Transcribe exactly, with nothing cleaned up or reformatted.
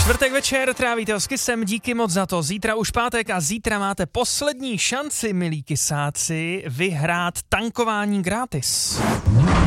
Čtvrtek večer trávíte s Kysem, díky moc za to. Zítra už pátek a zítra máte poslední šanci, milí kysáci, vyhrát tankování gratis.